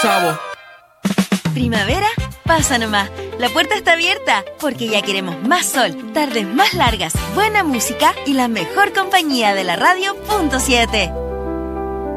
Sabo. Primavera, pasa nomás. La puerta está abierta porque ya queremos más sol, tardes más largas, buena música y la mejor compañía de la radio. Punto 7.